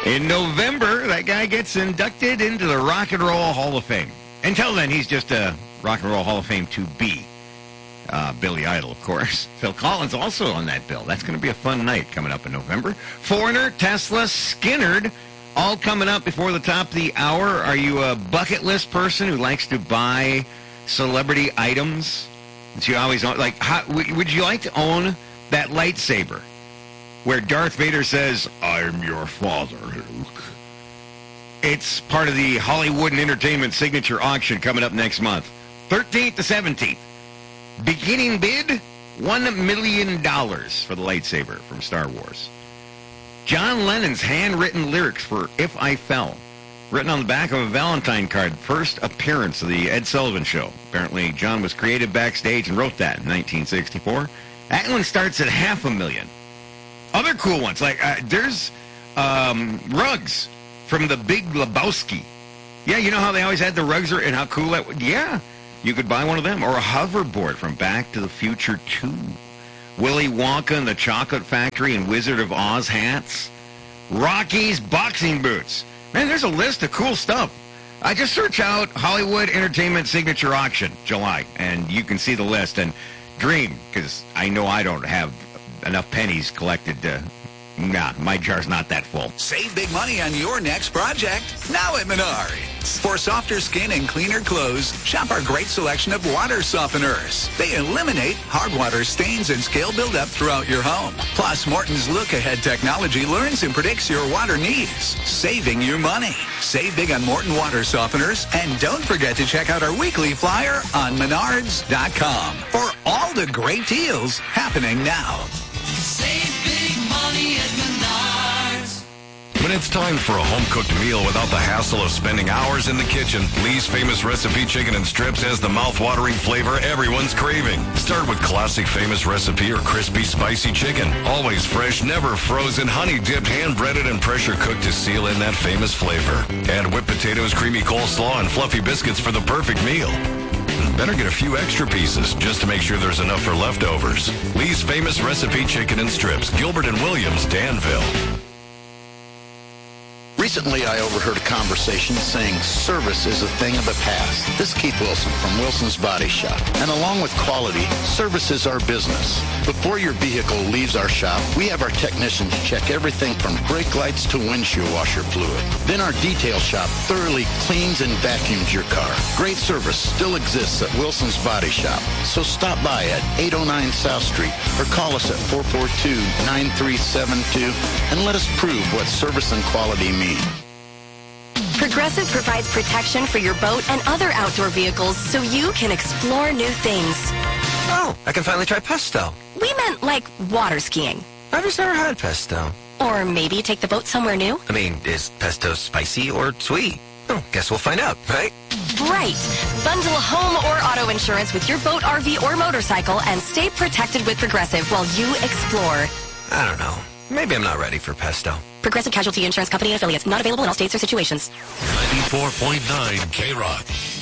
In November, that guy gets inducted into the Rock and Roll Hall of Fame. Until then, he's just a Rock and Roll Hall of Fame to be. Billy Idol, of course. Phil Collins also on that bill. That's going to be a fun night coming up in November. Foreigner, Tesla, Skinnerd, all coming up before the top of the hour. Are you a bucket list person who likes to buy celebrity items that you always own? Like, would you like to own that lightsaber where Darth Vader says, "I'm your father, Luke"? It's part of the Hollywood and Entertainment Signature Auction coming up next month, 13th to 17th. Beginning bid, $1 million for the lightsaber from Star Wars. John Lennon's handwritten lyrics for If I Fell, written on the back of a Valentine card, first appearance of the Ed Sullivan Show. Apparently, John was creative backstage and wrote that in 1964. That one starts at $500,000. Other cool ones, like there's rugs from the Big Lebowski. Yeah, you know how they always had the rugs and how cool that was? Yeah, you could buy one of them. Or a hoverboard from Back to the Future 2. Willy Wonka and the Chocolate Factory and Wizard of Oz hats. Rocky's boxing boots. Man, there's a list of cool stuff. I just search out Hollywood Entertainment Signature Auction, July, and you can see the list. And dream, because I know I don't have enough pennies collected to... Nah, my jar's not that full. Save big money on your next project now at Menards. For softer skin and cleaner clothes, shop our great selection of water softeners. They eliminate hard water stains and scale buildup throughout your home. Plus, Morton's look-ahead technology learns and predicts your water needs, saving you money. Save big on Morton water softeners, and don't forget to check out our weekly flyer on Menards.com for all the great deals happening now. Save big money at Menards. When it's time for a home-cooked meal without the hassle of spending hours in the kitchen, Lee's Famous Recipe Chicken and Strips has the mouth-watering flavor everyone's craving. Start with classic Famous Recipe or crispy, spicy chicken. Always fresh, never frozen, honey-dipped, hand-breaded, and pressure-cooked to seal in that famous flavor. Add whipped potatoes, creamy coleslaw, and fluffy biscuits for the perfect meal. Better get a few extra pieces just to make sure there's enough for leftovers. Lee's Famous Recipe Chicken and Strips, Gilbert and Williams, Danville. Recently, I overheard a conversation saying service is a thing of the past. This is Keith Wilson from Wilson's Body Shop. And along with quality, service is our business. Before your vehicle leaves our shop, we have our technicians check everything from brake lights to windshield washer fluid. Then our detail shop thoroughly cleans and vacuums your car. Great service still exists at Wilson's Body Shop. So stop by at 809 South Street or call us at 442-9372 and let us prove what service and quality mean. Progressive provides protection for your boat and other outdoor vehicles so you can explore new things. Oh, I can finally try pesto. We meant like water skiing. I've just never had pesto. Or maybe take the boat somewhere new. I mean, is pesto spicy or sweet? Oh, guess we'll find out, right? Right. Bundle home or auto insurance with your boat, RV, or motorcycle and stay protected with Progressive while you explore. I don't know. Maybe I'm not ready for pesto. Progressive Casualty Insurance Company and affiliates. Not available in all states or situations. 94.9 K-Rock.